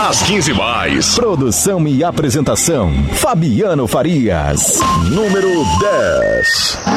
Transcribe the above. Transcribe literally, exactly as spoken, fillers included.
Nas quinze mais. Produção e apresentação, Fabiano Farias. Número dez.